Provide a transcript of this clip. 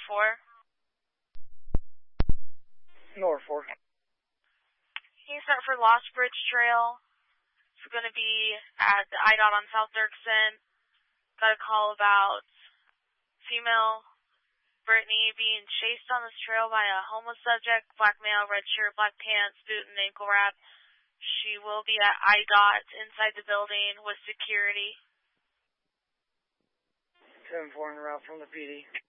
4. North 4. Can you start for Lost Bridge Trail? It's going to be at the IDOT on South Dirksen. Got a call about female Brittany being chased on this trail by a homeless subject, black male, red shirt, black pants, boot and ankle wrap. She will be at IDOT inside the building with security. 7-4 en route from the PD.